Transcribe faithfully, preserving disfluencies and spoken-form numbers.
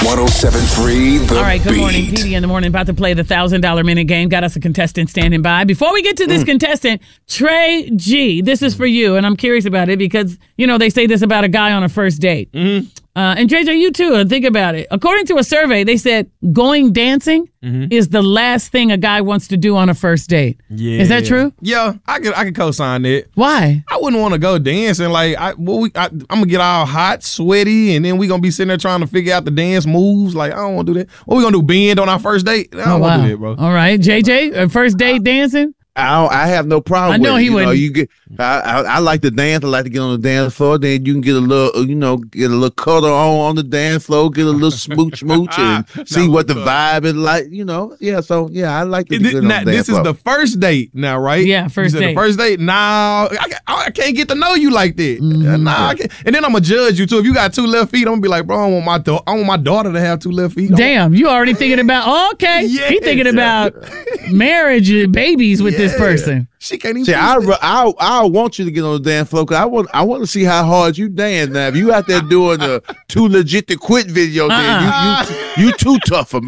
one oh seven point three The All right, good Beat. morning. P D in the morning, about to play the one thousand dollars minute game. Got us a contestant standing by. Before we get to this mm. contestant, Trey G, this is for you, and I'm curious about it because, you know, they say this about a guy on a first date. Mm-hmm. Uh, and J J, you too, and think about it. According to a survey, they said going dancing mm-hmm. is the last thing a guy wants to do on a first date. Yeah. Is that true? Yeah, I could I could co-sign that. Why? I wouldn't want to go dancing. Like, I, well, we, I, I'm going to get all hot, sweaty, and then we going to be sitting there trying to figure out the dance moves. Like, I don't want to do that. What we going to do, bend on our first date? I don't oh, want to wow. do that, bro. All right, J J, uh, first date dancing? I don't, I have no problem. I know with it. he you wouldn't. Know, you get, I, I, I like to dance. I like to get on the dance floor. Then you can get a little, you know, get a little cuddle on on the dance floor. Get a little smooch smooch and see no, what the good. vibe is like. You know, yeah. So yeah, I like to. Get now, on the this dance is the first date now, right? Yeah, first you said date. The first date. Nah, I, I can't get to know you like that. Mm-hmm. Nah, I can't. And then I'm gonna judge you too. If you got two left feet, I'm gonna be like, bro, I want my da- I want my daughter to have two left feet. Damn, you already thinking about? Oh, okay, yes. he thinking about marriage and babies with yeah. this person. She can't even. See, I, I I want you to get on the dance floor because I want I want to see how hard you dance. Now, if you out there doing the too legit to quit video, uh-uh. then you you you too tough for me.